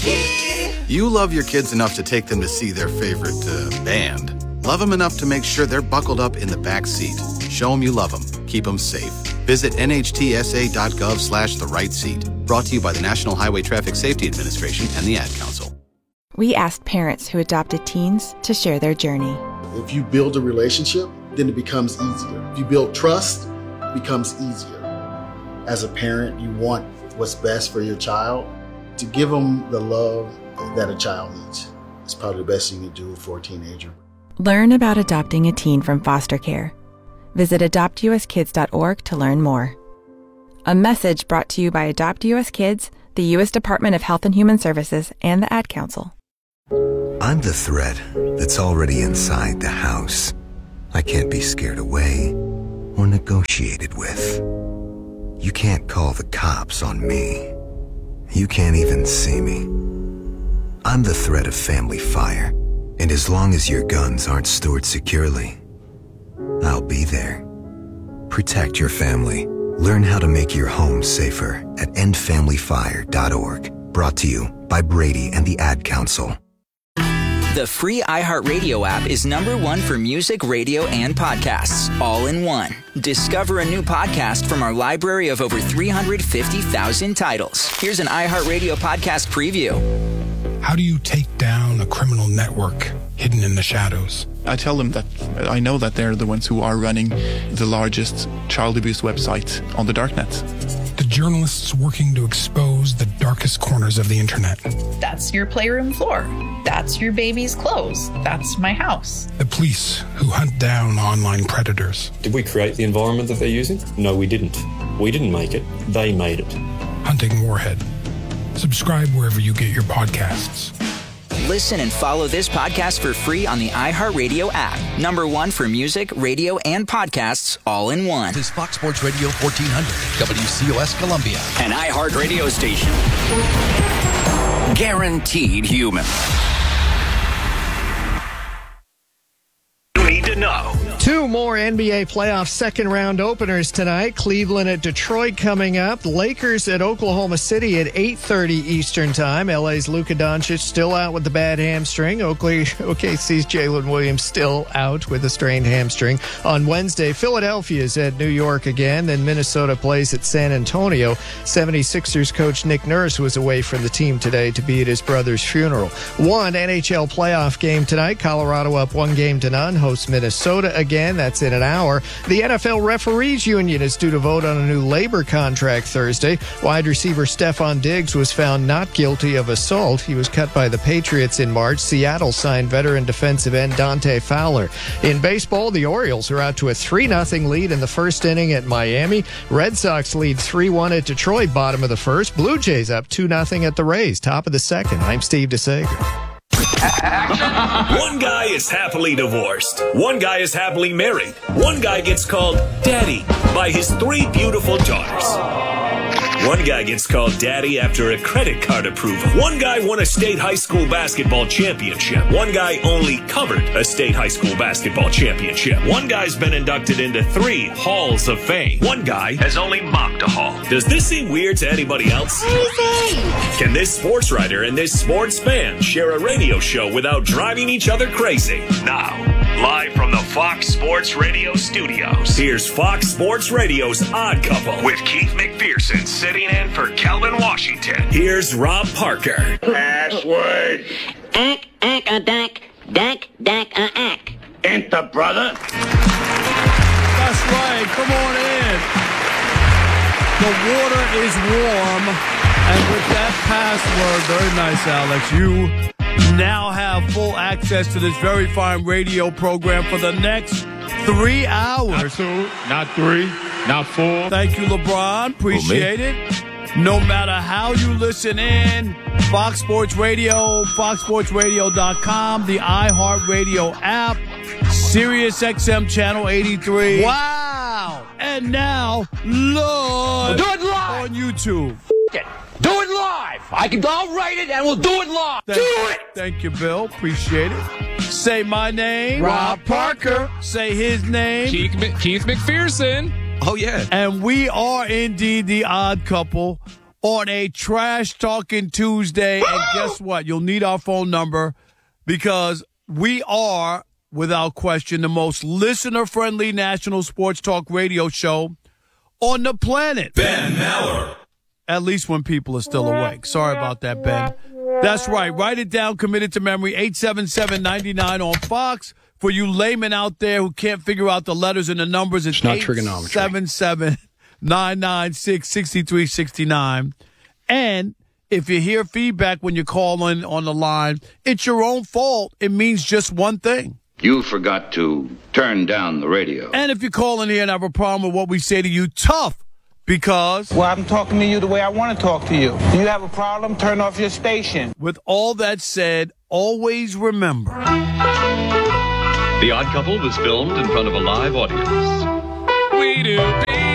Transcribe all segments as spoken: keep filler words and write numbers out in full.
You love your kids enough to take them to see their favorite uh, band. Love them enough to make sure they're buckled up in the back seat. Show them you love them. Keep them safe. Visit nhtsa.gov slash the right seat. Brought to you by the National Highway Traffic Safety Administration and the Ad Council. We asked parents who adopted teens to share their journey. If you build a relationship, then it becomes easier. If you build trust, it becomes easier. As a parent, you want what's best for your child. To give them the love that a child needs is probably the best thing you can do for a teenager. Learn about adopting a teen from foster care. Visit adopt u s kids dot org to learn more. A message brought to you by Adopt U S Kids, the U S Department of Health and Human Services, and the Ad Council. I'm the threat that's already inside the house. I can't be scared away or negotiated with. You can't call the cops on me. You can't even see me. I'm the threat of family fire, and as long as your guns aren't stored securely, I'll be there. Protect your family. Learn how to make your home safer at end family fire dot org. Brought to you by Brady and the Ad Council. The free iHeartRadio app is number one for music, radio, and podcasts, all in one. Discover a new podcast from our library of over three hundred fifty thousand titles. Here's an iHeartRadio podcast preview. How do you take down a criminal network hidden in the shadows? I tell them that I know that they're the ones who are running the largest child abuse website on the darknet. The journalists working to expose the darkest corners of the internet. That's your playroom floor. That's your baby's clothes. That's my house. The police who hunt down online predators. Did we create the environment that they're using? No, we didn't. We didn't make it. They made it. Hunting Warhead. Subscribe wherever you get your podcasts. Listen and follow this podcast for free on the iHeartRadio app. Number one for music, radio, and podcasts, all in one. This is Fox Sports Radio fourteen hundred, W C O S Columbia. An iHeartRadio station. Guaranteed human. You need to know. Two more N B A playoff second-round openers tonight. Cleveland at Detroit coming up. Lakers at Oklahoma City at eight thirty Eastern Time. L A's Luka Doncic still out with the bad hamstring. O K C's Jalen Williams still out with a strained hamstring. On Wednesday, Philadelphia's at New York again. Then Minnesota plays at San Antonio. seventy-sixers coach Nick Nurse was away from the team today to be at his brother's funeral. One N H L playoff game tonight. Colorado up one game to none. Hosts Minnesota again. That's in an hour. The N F L Referees Union is due to vote on a new labor contract Thursday. Wide receiver Stephon Diggs was found not guilty of assault. He was cut by the Patriots in March. Seattle signed veteran defensive end Dante Fowler. In baseball, the Orioles are out to a three nothing lead in the first inning at Miami. Red Sox lead three one at Detroit, bottom of the first. Blue Jays up two nothing at the Rays, top of the second. I'm Steve DeSager. One guy is happily divorced. One guy is happily married. One guy gets called Daddy by his three beautiful daughters. One guy gets called Daddy after a credit card approval. One guy won a state high school basketball championship. One guy only covered a state high school basketball championship. One guy's been inducted into three halls of fame. One guy has only mopped a hall. Does this seem weird to anybody else? Easy! Can this sports writer and this sports fan share a radio show without driving each other crazy? Now, live from the Fox Sports Radio studios, here's Fox Sports Radio's Odd Couple with Keith McPherson sitting in for Kelvin Washington. Here's Rob Parker. Password. Ack, ack, a dack, dack, dack, a ack. Enter, brother. That's right. Come on in. The water is warm. And with that password, very nice, Alex, you now have full access to this very fine radio program for the next three hours. Not two, not three, not four. Thank you, LeBron. Appreciate it. No matter how you listen in, Fox Sports Radio, fox sports radio dot com, the iHeartRadio app, Sirius X M Channel eighty-three. Wow! And now, live we'll do it live on YouTube. It. Do it live. I can. I'll write it, and we'll do it live. Thank, do it. Thank you, Bill. Appreciate it. Say my name, Rob Parker. Say his name, Keith, Keith McPherson. Oh yeah. And we are indeed the Odd Couple. on a Trash Talking Tuesday. Woo! And guess what? You'll need our phone number because we are, without question, the most listener-friendly national sports talk radio show on the planet. Ben Maller. At least when people are still awake. Sorry about that, Ben. That's right. Write it down. Commit it to memory. eight seven seven, nine nine on Fox. For you laymen out there who can't figure out the letters and the numbers, it's, it's not trigonometry. eight seven seven, nine nine six, six three six nine. And if you hear feedback when you call in on the line, it's your own fault. It means just one thing. You forgot to turn down the radio. And if you call in here and have a problem with what we say to you, tough. Because... Well, I'm talking to you the way I want to talk to you. Do you have a problem? Turn off your station. With all that said, always remember. The Odd Couple was filmed in front of a live audience. We do,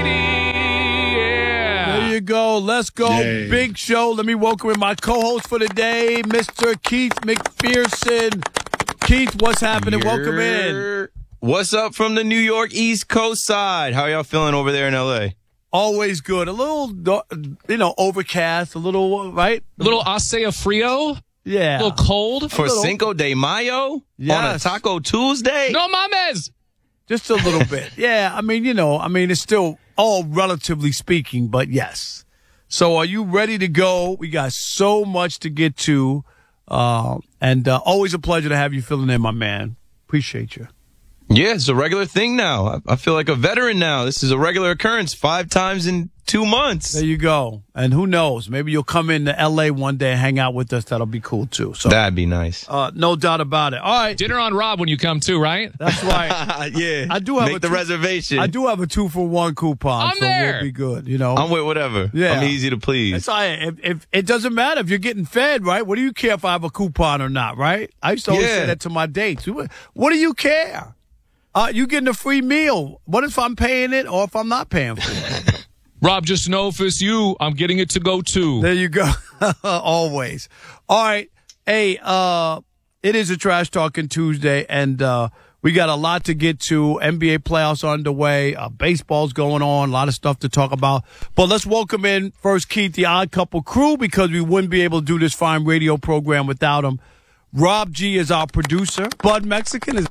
yeah. There you go. Let's go. Yay. Big show. Let me welcome in my co-host for the day, Mister Keith McPherson. Keith, what's happening? You're... Welcome in. What's up from the New York East Coast side? How y'all feeling over there in L A? Always good. A little, you know, overcast, a little, right? A little Asea Frio? Yeah. A little cold? For little. Cinco de Mayo? Yes. On a Taco Tuesday? No mames! Just a little bit. Yeah, I mean, you know, I mean, it's still all relatively speaking, but yes. So are you ready to go? We got so much to get to. Uh, and uh, always a pleasure to have you filling in, my man. Appreciate you. Yeah, it's a regular thing now. I feel like a veteran now. This is a regular occurrence five times in two months. There you go. And who knows? Maybe you'll come into L A one day and hang out with us. That'll be cool, too. So that'd be nice. Uh, no doubt about it. All right. Dinner on Rob when you come, too, right? That's right. Yeah. I do have Make a the two, reservation. I do have a two-for-one coupon, I'm so there. we'll be good, you know. I'm with whatever. Yeah. I'm easy to please. It's all right. If, if, it doesn't matter if you're getting fed, right? What do you care if I have a coupon or not, right? I used to always Yeah. say that to my dates. What do you care? Uh, you getting a free meal. What if I'm paying it or if I'm not paying for it? Rob, just know if it's you, I'm getting it to go too. There you go. Always. All right. Hey, uh, it is a Trash Talking Tuesday, and uh, we got a lot to get to. N B A playoffs underway. Uh, baseball's going on. A lot of stuff to talk about. But let's welcome in first Keith, the Odd Couple crew, because we wouldn't be able to do this fine radio program without him. Rob G is our producer. Bud Mexican is...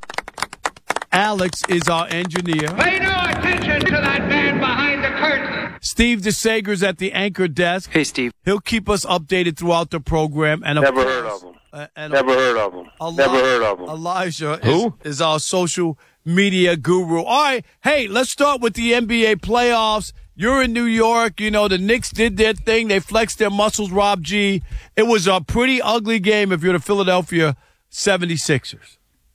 Alex is our engineer. Pay no attention to that man behind the curtain. Steve DeSager's at the anchor desk. Hey, Steve. He'll keep us updated throughout the program. And Never heard of him. Uh, and Never heard of him. Eli- Never heard of him. Elijah Who? Is, is our social media guru. All right. Hey, let's start with the N B A playoffs. You're in New York. You know, the Knicks did their thing. They flexed their muscles, Rob G. It was a pretty ugly game if you're the Philadelphia seventy-sixers.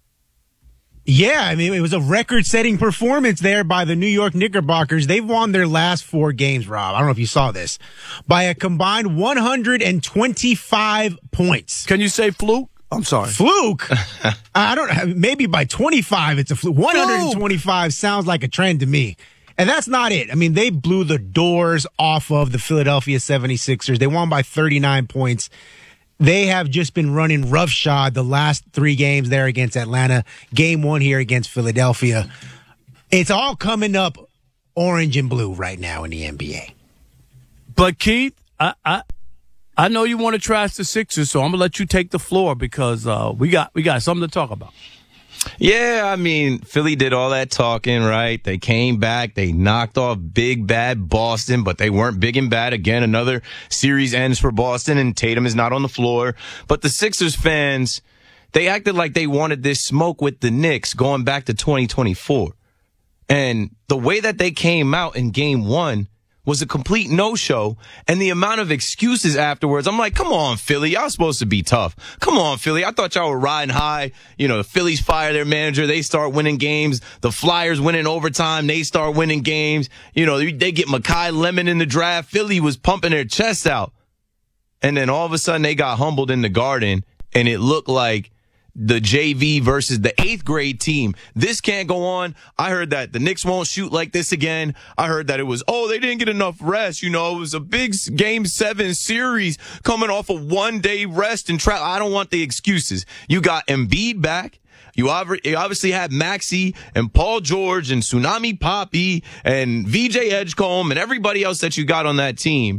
Yeah, I mean, it was a record-setting performance there by the New York Knickerbockers. They've won their last four games, Rob. I don't know if you saw this. By a combined one hundred twenty-five points. Can you say fluke? I'm sorry. Fluke? I don't, maybe by twenty-five it's a fluke. one hundred twenty-five sounds like a trend to me. And that's not it. I mean, they blew the doors off of the Philadelphia seventy-sixers. They won by thirty-nine points. They have just been running roughshod the last three games there against Atlanta. Game one here against Philadelphia. It's all coming up orange and blue right now in the N B A. But Keith, I I, I know you want to trash the Sixers, so I'm gonna let you take the floor because uh, we got we got something to talk about. Yeah, I mean, Philly did all that talking, right? They came back. They knocked off big, bad Boston, but they weren't big and bad. Again, another series ends for Boston, and Tatum is not on the floor. But the Sixers fans, they acted like they wanted this smoke with the Knicks going back to twenty twenty-four. And the way that they came out in game one was a complete no-show, and the amount of excuses afterwards, I'm like, come on, Philly, y'all supposed to be tough. Come on, Philly, I thought y'all were riding high. You know, the Phillies fire their manager, they start winning games. The Flyers win in overtime, they start winning games. You know, they get Mekhi Lemon in the draft. Philly was pumping their chests out. And then all of a sudden, they got humbled in the Garden, and it looked like the J V versus the eighth grade team. This can't go on. I heard that the Knicks won't shoot like this again. I heard that it was, oh, they didn't get enough rest. You know, it was a big game seven series coming off a one day rest and travel. I don't want the excuses. You got Embiid back. You obviously had Maxey and Paul George and Tsunami Papi and V J Edgecombe and everybody else that you got on that team.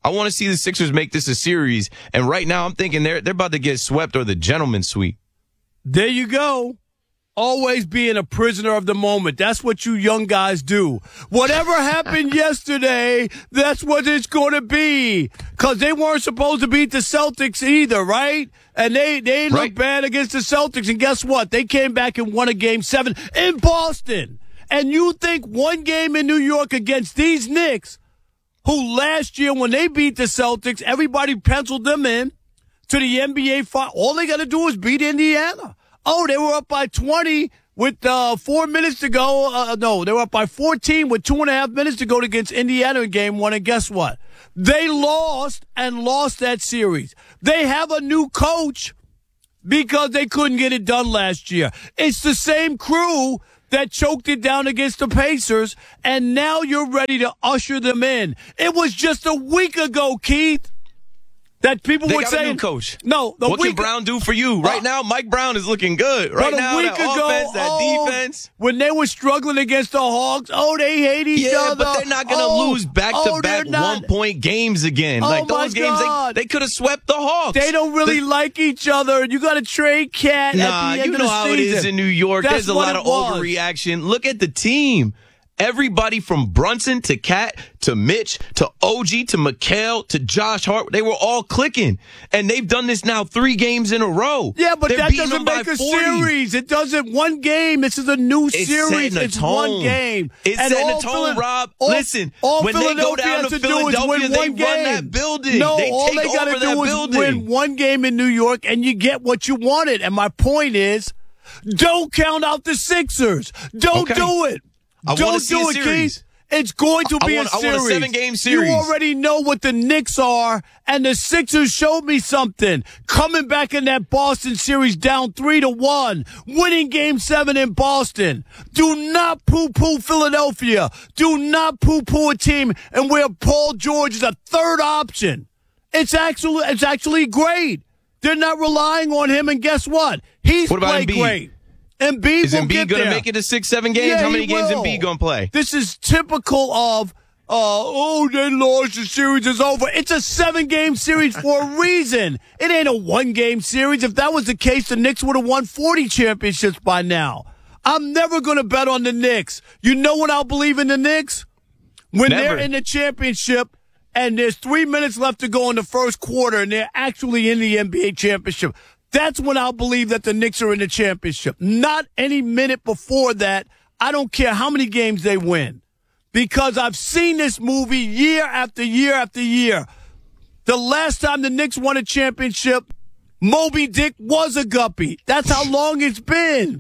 I want to see the Sixers make this a series. And right now, I'm thinking they're they're about to get swept or the gentleman's sweep. There you go. Always being a prisoner of the moment. That's what you young guys do. Whatever happened yesterday, that's what it's going to be. Because they weren't supposed to beat the Celtics either, right? And they, they looked right. bad against the Celtics. And guess what? They came back and won a game seven in Boston. And you think one game in New York against these Knicks, who last year when they beat the Celtics, everybody penciled them in to the N B A final. All they got to do is beat Indiana. Oh, they were up by twenty with uh, four minutes to go. Uh, no, they were up by fourteen with two and a half minutes to go against Indiana in game one. And guess what? They lost and lost that series. They have a new coach because they couldn't get it done last year. It's the same crew that choked it down against the Pacers, and now you're ready to usher them in. It was just a week ago, Keith, that people they were got saying, a new coach. No, the what week, can Brown do for you right uh, now? Mike Brown is looking good right but a now. Week that ago, offense, that oh, defense. When they were struggling against the Hawks, oh, they hate each yeah, other. Yeah, but they're not going to oh, lose back-to-back oh, one-point games again. Oh like my those games, God. they, they could have swept the Hawks. They don't really the, like each other. You got to trade Cat nah, at the end you of know the how season. it is in New York. That's There's a lot of was. overreaction. Look at the team. Everybody from Brunson to Cat to Mitch to O G to Mikal to Josh Hart, they were all clicking. And they've done this now three games in a row. Yeah, but They're that doesn't make a forty. series. It doesn't one game. This is a new it's series. It's tone. one game. It's and setting all a tone, Phila- Rob. all, Listen, all when they go down to to Philadelphia, they run game. that building. No, they all take they got to over do that is building. win one game in New York, and you get what you wanted. And my point is, don't count out the Sixers. Don't okay. do it. I Don't see do a it, series. Keith. It's going to be I want, a series. I want a seven-game series. You already know what the Knicks are, and the Sixers showed me something. Coming back in that Boston series down three to one, winning game seven in Boston. Do not poo-poo Philadelphia. Do not poo-poo a team and where Paul George is a third option. It's actually, it's actually great. They're not relying on him, and guess what? He's what about played Embiid? great. Embiid is will Embiid get going to there. make it to six, seven games? Yeah, How many he games will. Embiid going to play? This is typical of, uh, oh, they lost, the series is over. It's a seven-game series for a reason. It ain't a one-game series. If that was the case, the Knicks would have won forty championships by now. I'm never going to bet on the Knicks. You know when I'll believe in the Knicks? When Never. they're in the championship and there's three minutes left to go in the first quarter and they're actually in the N B A championship. That's when I'll believe that the Knicks are in the championship. Not any minute before that. I don't care how many games they win. Because I've seen this movie year after year after year. The last time the Knicks won a championship, Moby Dick was a guppy. That's how long it's been.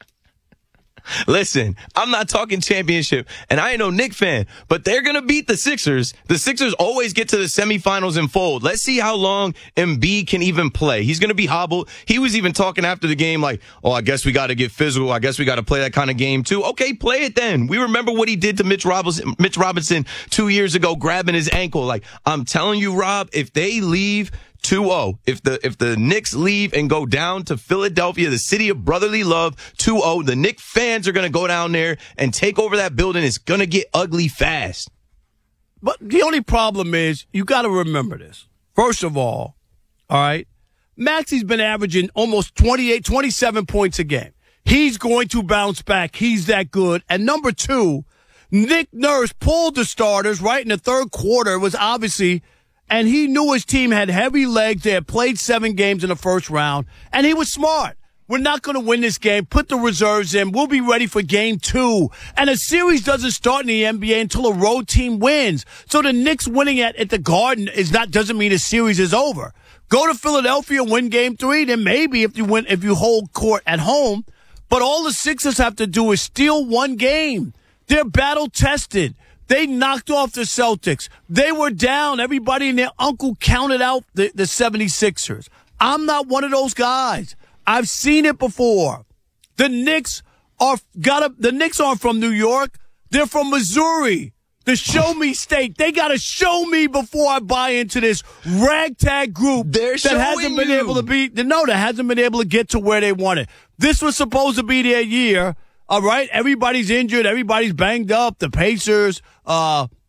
Listen, I'm not talking championship, and I ain't no Knicks fan, but they're going to beat the Sixers. The Sixers always get to the semifinals and fold. Let's see how long Embiid can even play. He's going to be hobbled. He was even talking after the game like, oh, I guess we got to get physical. I guess we got to play that kind of game too. Okay, play it then. We remember what he did to Mitch Robinson, Mitch Robinson two years ago, grabbing his ankle. Like, I'm telling you, Rob, if they leave two oh. If the if the Knicks leave and go down to Philadelphia, the city of brotherly love, two oh, the Knicks fans are going to go down there and take over that building. It's going to get ugly fast. But the only problem is you got to remember this. First of all, all right, Maxi's been averaging almost twenty-eight, twenty-seven points a game. He's going to bounce back. He's that good. And number two, Nick Nurse pulled the starters right in the third quarter. It was obviously... And he knew his team had heavy legs. They had played seven games in the first round. And he was smart. We're not going to win this game. Put the reserves in. We'll be ready for game two. And a series doesn't start in the N B A until a road team wins. So the Knicks winning at, at the Garden is not, doesn't mean a series is over. Go to Philadelphia, win game three. Then maybe if you win, if you hold court at home. But all the Sixers have to do is steal one game. They're battle tested. They knocked off the Celtics. They were down. Everybody and their uncle counted out the, the seventy-sixers. I'm not one of those guys. I've seen it before. The Knicks are got a, the Knicks aren't from New York. They're from Missouri, the show me state. They got to show me before I buy into this ragtag group They're that hasn't been you. able to be no, that hasn't been able to get to where they wanted. This was supposed to be their year. All right, everybody's injured. Everybody's banged up. The Pacers, uh,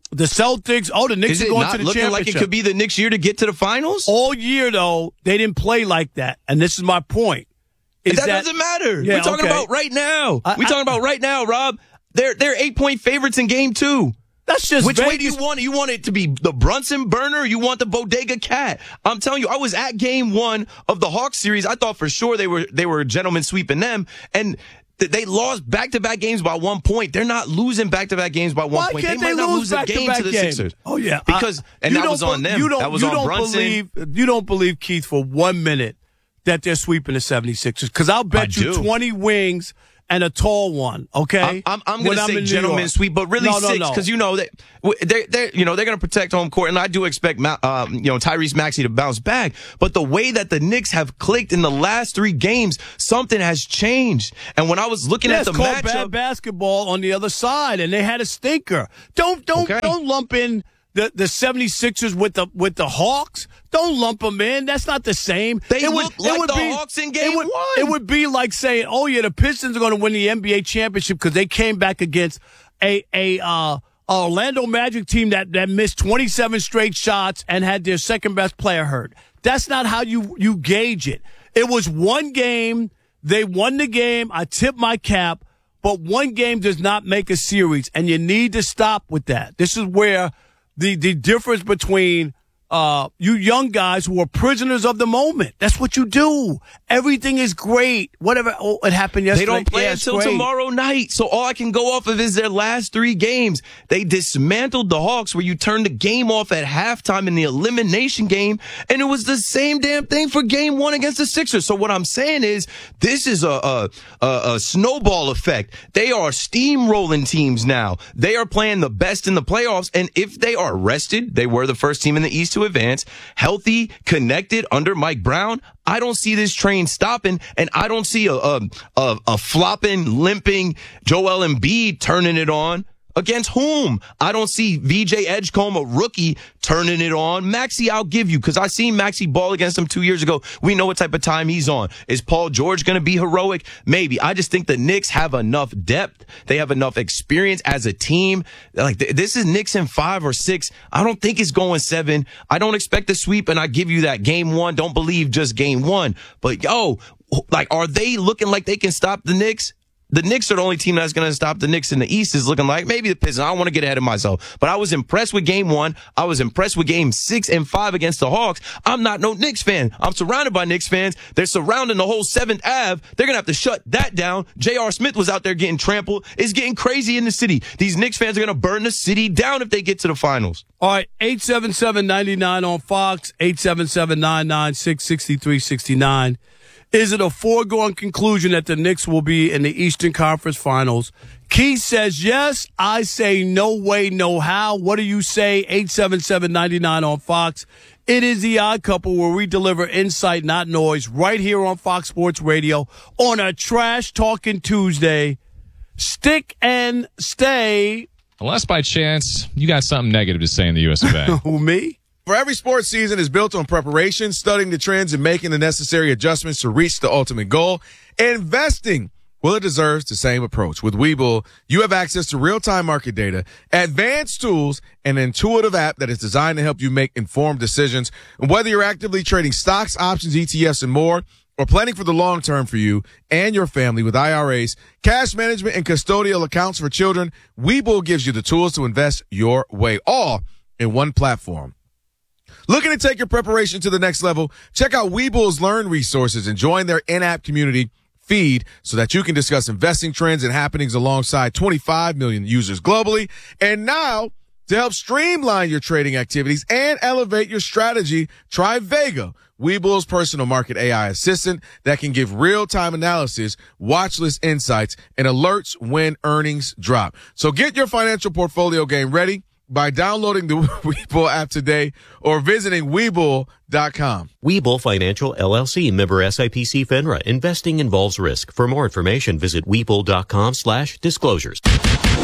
The Celtics, oh, the Knicks Is are it going not to the looking championship. like it could be the Knicks' year to get to the finals? All year, though, they didn't play like that. And this is my point. Is that, that doesn't matter. Yeah, We're talking okay. about right now. I, We're talking I, about right now, Rob. They're they're eight point favorites in game two. That's just Which Vegas. way do you want it? You want it to be the Brunson burner? Or you want the Bodega Cat? I'm telling you, I was at game one of the Hawks series. I thought for sure they were they were gentlemen sweeping them, and th- they lost back to back games by one point. They're not losing back to back games by one Why point. Can't they might they not lose lose a game back-to-back to the games? Sixers. Oh yeah, because I, and that don't was on be- them. You don't, that was you on don't Brunson. Believe, you don't believe, Keith, for one minute that they're sweeping the seventy-sixers. Because I'll bet I you do. twenty wings and a tall one. Okay, I'm, I'm, I'm going to say in New gentlemen York. sweep, but really no, no, six no. because you know that they they you know they're going to protect home court, and I do expect um, you know Tyrese Maxey to bounce back. But the way that the Knicks have clicked in the last three games, something has changed. And when I was looking Yeah, at the it's called matchup, bad basketball on the other side, and they had a stinker. Don't don't Okay. don't lump in the the seventy-sixers with the with the Hawks. Don't lump them in. That's not the same. They it look would, like it would the be, Hawks in game it would, one. It would be like saying, "Oh yeah, the Pistons are going to win the N B A championship because they came back against a a uh, Orlando Magic team that that missed twenty-seven straight shots and had their second best player hurt." That's not how you you gauge it. It was one game. They won the game. I tip my cap. But one game does not make a series, and you need to stop with that. This is where the, the difference between uh, you young guys who are prisoners of the moment. That's what you do. Everything is great. Whatever oh, it happened yesterday. they don't play yeah, it's until great. tomorrow night. So all I can go off of is their last three games. They dismantled the Hawks where you turned the game off at halftime in the elimination game. And it was the same damn thing for game one against the Sixers. So what I'm saying is this is a, a, a, a snowball effect. They are steamrolling teams now. They are playing the best in the playoffs. And if they are rested, they were the first team in the East to advance, healthy, connected under Mike Brown, I don't see this train stopping, and I don't see a a, a, a flopping, limping Joel Embiid turning it on. Against whom? I don't see V J Edgecombe, a rookie, turning it on. Maxey, I'll give you, because I seen Maxey ball against him two years ago. We know what type of time he's on. Is Paul George going to be heroic? Maybe. I just think the Knicks have enough depth. They have enough experience as a team. Like, th- this is Knicks in five or six. I don't think it's going seven. I don't expect a sweep, and I give you that game one. Don't believe just game one. But, yo, like, are they looking like they can stop the Knicks? The Knicks are the only team that's going to stop the Knicks in the East is looking like maybe the Pistons. I don't want to get ahead of myself, but I was impressed with game one. I was impressed with game six and five against the Hawks. I'm not no Knicks fan. I'm surrounded by Knicks fans. They're surrounding the whole seventh Avenue. They're going to have to shut that down. J R. Smith was out there getting trampled. It's getting crazy in the city. These Knicks fans are going to burn the city down if they get to the finals. All right, eight seven seven, nine nine on Fox, eight seven seven, nine nine six, six three six nine. Is it a foregone conclusion that the Knicks will be in the Eastern Conference Finals? Keith says yes. I say no way, no how. What do you say? eight seven seven, nine nine on Fox. It is the Odd Couple, where we deliver insight, not noise, right here on Fox Sports Radio on a Trash Talking Tuesday. Stick and stay. Unless by chance you got something negative to say in the U S of A. Who, me? For every sports season is built on preparation, studying the trends, and making the necessary adjustments to reach the ultimate goal. Investing, well, it deserves the same approach. With Webull, you have access to real-time market data, advanced tools, and an intuitive app that is designed to help you make informed decisions. And whether you're actively trading stocks, options, E T Fs, and more, or planning for the long term for you and your family with I R As, cash management, and custodial accounts for children, Webull gives you the tools to invest your way, all in one platform. Looking to take your preparation to the next level? Check out Webull's Learn resources and join their in-app community feed so that you can discuss investing trends and happenings alongside twenty-five million users globally. And now, to help streamline your trading activities and elevate your strategy, try Vega, Webull's personal market A I assistant that can give real-time analysis, watch list insights, and alerts when earnings drop. So get your financial portfolio game ready by downloading the Webull app today or visiting Webull dot com. Webull Financial, L L C, member S I P C FINRA. Investing involves risk. For more information, visit Webull dot com slash disclosures.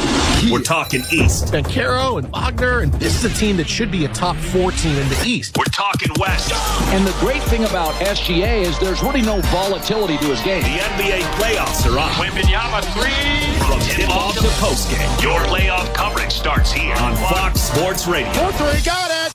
We're talking East. Bancaro and Wagner, and this is a team that should be a top four team in the East. We're talking West. And the great thing about S G A is there's really no volatility to his game. The N B A playoffs are on. Wembanyama three. From tip-off to postgame, your playoff coverage starts here on Fox Sports Radio. four three, got it!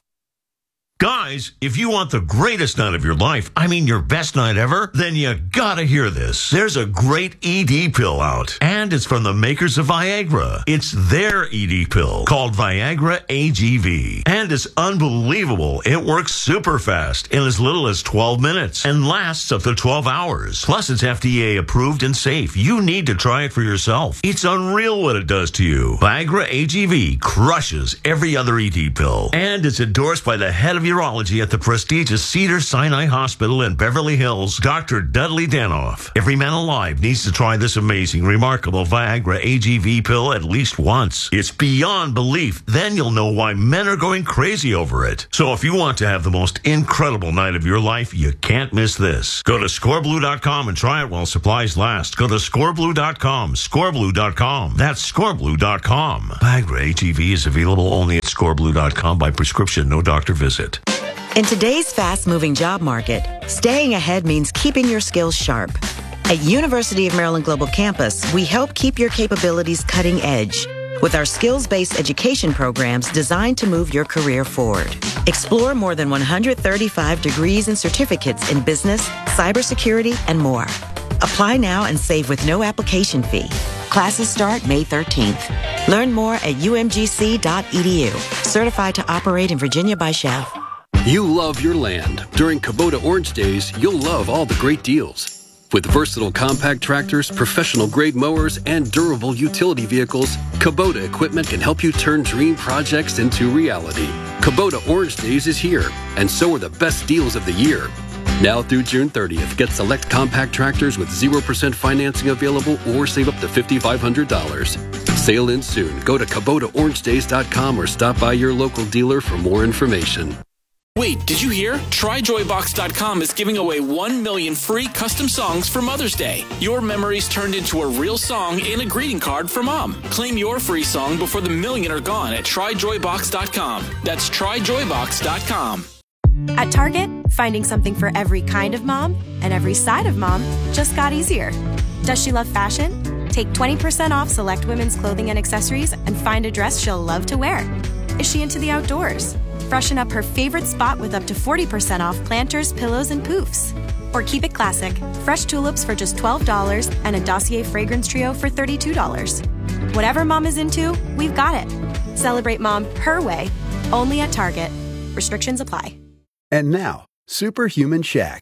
Guys, if you want the greatest night of your life, I mean your best night ever, then you gotta hear this. There's a great E D pill out, and it's from the makers of Viagra. It's their E D pill called Viagra A G V, and it's unbelievable. It works super fast in as little as twelve minutes and lasts up to twelve hours. Plus, it's F D A approved and safe. You need to try it for yourself. It's unreal what it does to you. Viagra A G V crushes every other E D pill, and it's endorsed by the head of urology at the prestigious Cedars-Sinai Hospital in Beverly Hills, Doctor Dudley Danoff. Every man alive needs to try this amazing, remarkable Viagra A G V pill at least once. It's beyond belief. Then you'll know why men are going crazy over it. So if you want to have the most incredible night of your life, you can't miss this. Go to score blue dot com and try it while supplies last. Go to score blue dot com, score blue dot com. That's score blue dot com. Viagra A G V is available only at score blue dot com by prescription, no doctor visit. In today's fast-moving job market, staying ahead means keeping your skills sharp. At University of Maryland Global Campus, we help keep your capabilities cutting edge with our skills-based education programs designed to move your career forward. Explore more than one hundred thirty-five degrees and certificates in business, cybersecurity, and more. Apply now and save with no application fee. Classes start May thirteenth. Learn more at u m g c dot e d u. Certified to operate in Virginia by Chef. You love your land. During Kubota Orange Days, you'll love all the great deals. With versatile compact tractors, professional-grade mowers, and durable utility vehicles, Kubota equipment can help you turn dream projects into reality. Kubota Orange Days is here, and so are the best deals of the year. Now through June thirtieth, get select compact tractors with zero percent financing available or save up to five thousand five hundred dollars. Sale ends soon. Go to Kubota Orange Days dot com or stop by your local dealer for more information. Wait, did you hear? Try joy box dot com is giving away one million free custom songs for Mother's Day. Your memories turned into a real song and a greeting card for Mom. Claim your free song before the million are gone at try joy box dot com. That's try joy box dot com. At Target, finding something for every kind of mom and every side of mom just got easier. Does she love fashion? Take twenty percent off select women's clothing and accessories and find a dress she'll love to wear. Is she into the outdoors? Freshen up her favorite spot with up to forty percent off planters, pillows, and poofs. Or keep it classic. Fresh tulips for just twelve dollars and a Dossier fragrance trio for thirty-two dollars. Whatever mom is into, we've got it. Celebrate mom her way, only at Target. Restrictions apply. And now, Superhuman Shaq.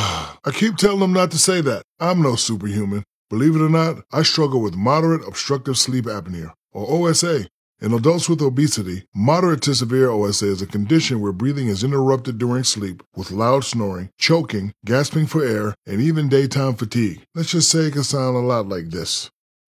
I keep telling them not to say that. I'm no superhuman. Believe it or not, I struggle with moderate obstructive sleep apnea, or O S A. In adults with obesity, moderate to severe O S A is a condition where breathing is interrupted during sleep with loud snoring, choking, gasping for air, and even daytime fatigue. Let's just say it can sound a lot like this.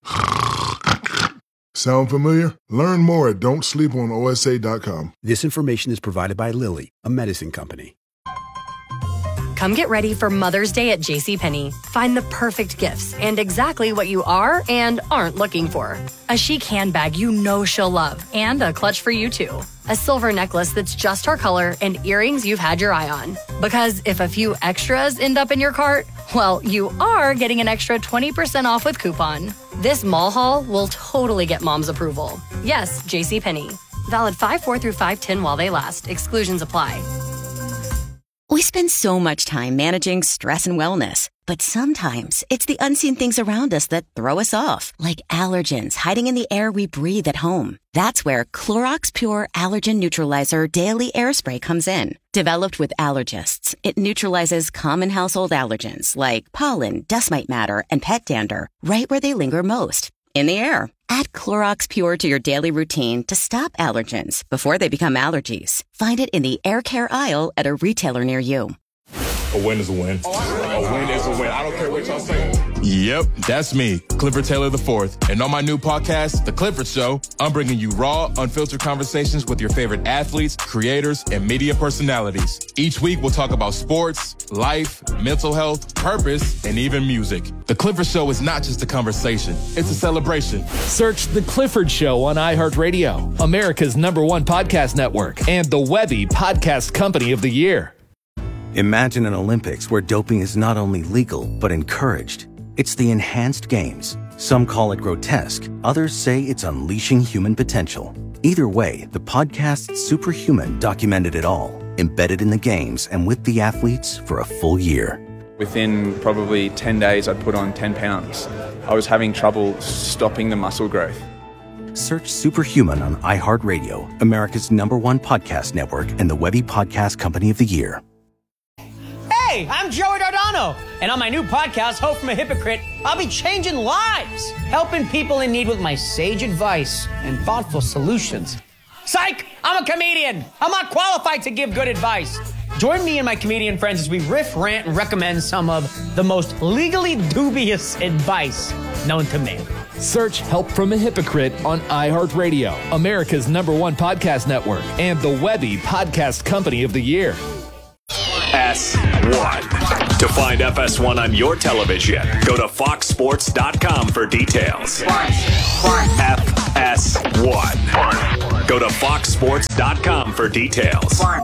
Sound familiar? Learn more at don't sleep on O S A dot com. This information is provided by Lilly, a medicine company. Come get ready for Mother's Day at JCPenney. Find the perfect gifts and exactly what you are and aren't looking for. A chic handbag you know she'll love and a clutch for you too. A silver necklace that's just her color and earrings you've had your eye on. Because if a few extras end up in your cart, well, you are getting an extra twenty percent off with coupon. This mall haul will totally get mom's approval. Yes, JCPenney. Valid five four through five ten while they last. Exclusions apply. We spend so much time managing stress and wellness, but sometimes it's the unseen things around us that throw us off, like allergens hiding in the air we breathe at home. That's where Clorox Pure Allergen Neutralizer Daily Air Spray comes in. Developed with allergists, it neutralizes common household allergens like pollen, dust mite matter, and pet dander right where they linger most, in the air. Add Clorox Pure to your daily routine to stop allergens before they become allergies. Find it in the air care aisle at a retailer near you. A win is a win. A win is a win. I don't care what y'all say. Yep, that's me, Clifford Taylor the fourth. And on my new podcast, The Clifford Show, I'm bringing you raw, unfiltered conversations with your favorite athletes, creators, and media personalities. Each week, we'll talk about sports, life, mental health, purpose, and even music. The Clifford Show is not just a conversation, it's a celebration. Search The Clifford Show on iHeartRadio, America's number one podcast network, and the Webby Podcast Company of the Year. Imagine an Olympics where doping is not only legal, but encouraged. It's the enhanced games. Some call it grotesque. Others say it's unleashing human potential. Either way, the podcast Superhuman documented it all, embedded in the games and with the athletes for a full year. Within probably ten days, I'd put on ten pounds. I was having trouble stopping the muscle growth. Search Superhuman on iHeartRadio, America's number one podcast network, and the Webby Podcast Company of the Year. Hey, I'm Joey Dardano, and on my new podcast, Hope from a Hypocrite, I'll be changing lives, helping people in need with my sage advice and thoughtful solutions. Psych! I'm a comedian. I'm not qualified to give good advice. Join me and my comedian friends as we riff, rant, and recommend some of the most legally dubious advice known to man. Search Help from a Hypocrite on iHeartRadio, America's number one podcast network, and the Webby Podcast Company of the Year. S one. To find F S one on your television, go to fox sports dot com for details. F S one. Go to fox sports dot com for details.